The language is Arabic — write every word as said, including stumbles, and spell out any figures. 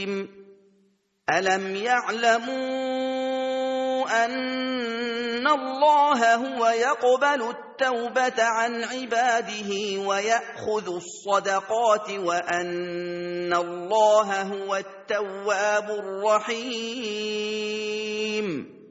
رحيم ألم يعلموا أن الله هو يقبل التوبة عن عباده ويأخذ الصدقات وأن الله هو التواب الرحيم